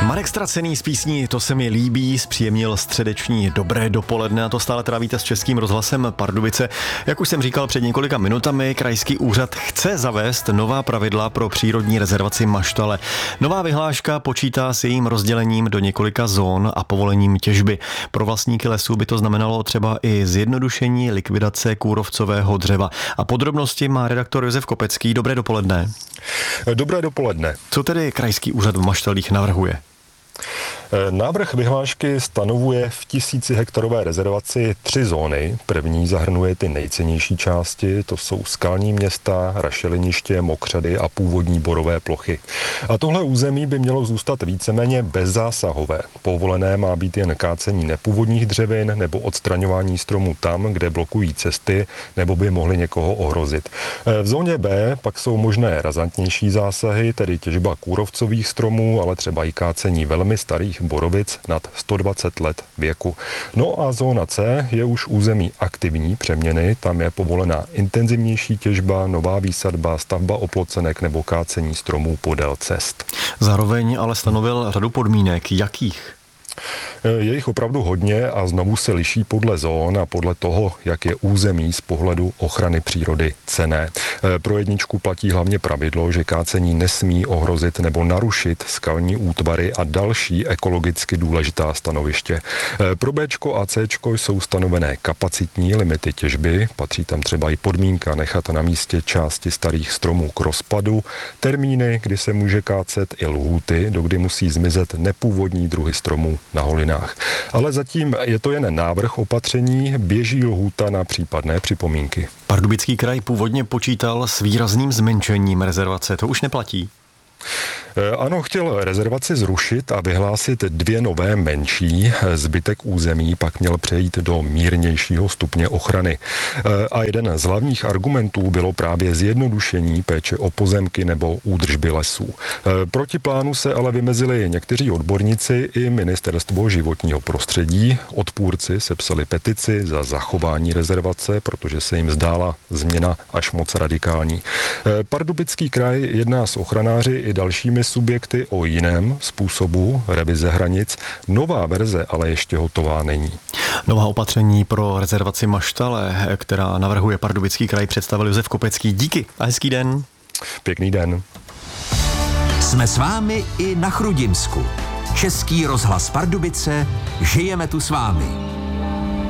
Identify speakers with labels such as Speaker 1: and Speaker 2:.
Speaker 1: Marek Stracený z písní To se mi líbí zpříjemnil středeční dobré dopoledne a to stále trávíte s Českým rozhlasem Pardubice. Jak už jsem říkal před několika minutami, krajský úřad chce zavést nová pravidla pro přírodní rezervaci Maštale. Nová vyhláška počítá s jejím rozdělením do několika zón a povolením těžby. Pro vlastníky lesů by to znamenalo třeba i zjednodušení likvidace kůrovcového dřeva. A podrobnosti má redaktor Josef Kopecký. Dobré dopoledne.
Speaker 2: Dobré dopoledne.
Speaker 1: Co tedy krajský úřad v Maštalích navrhuje?
Speaker 2: Návrh vyhlášky stanovuje v 1000 hektarové rezervaci 3 zóny. První zahrnuje ty nejcennější části, to jsou skalní města, rašeliniště, mokřady a původní borové plochy. A tohle území by mělo zůstat víceméně bezzásahové. Povolené má být jen kácení nepůvodních dřevin nebo odstraňování stromů tam, kde blokují cesty nebo by mohly někoho ohrozit. V zóně B pak jsou možné razantnější zásahy, tedy těžba kůrovcových stromů, ale třeba i kácení velmi starých borovic nad 120 let věku. No a zóna C je už území aktivní přeměny, tam je povolená intenzivnější těžba, nová výsadba, stavba oplocenek nebo kácení stromů podél cest.
Speaker 1: Zároveň ale stanovil řadu podmínek. Jakých?
Speaker 2: Je jich opravdu hodně a znovu se liší podle zón a podle toho, jak je území z pohledu ochrany přírody cenné. Pro jedničku platí hlavně pravidlo, že kácení nesmí ohrozit nebo narušit skalní útvary a další ekologicky důležitá stanoviště. Pro Bčko a Cčko jsou stanovené kapacitní limity těžby, patří tam třeba i podmínka nechat na místě části starých stromů k rozpadu, termíny, kdy se může kácet i lhůty, dokdy musí zmizet nepůvodní druhy stromů na holinách. Ale zatím je to jen návrh opatření, běží lhůta na případné připomínky.
Speaker 1: Pardubický kraj původně počítal s výrazným zmenšením rezervace, to už neplatí.
Speaker 2: Ano, chtěl rezervaci zrušit a vyhlásit 2 nové menší. Zbytek území pak měl přejít do mírnějšího stupně ochrany. A jeden z hlavních argumentů bylo právě zjednodušení péče o pozemky nebo údržby lesů. Proti plánu se ale vymezili někteří odborníci i Ministerstvo životního prostředí. Odpůrci sepsali petici za zachování rezervace, protože se jim zdála změna až moc radikální. Pardubický kraj jedná s ochranáři i dalšími subjekty o jiném způsobu revize hranic. Nová verze ale ještě hotová není.
Speaker 1: Nová opatření pro rezervaci Maštale, která navrhuje Pardubický kraj, představil Josef Kopecký. Díky a hezký den.
Speaker 2: Pěkný den.
Speaker 3: Jsme s vámi i na Chrudimsku. Český rozhlas Pardubice, žijeme tu s vámi.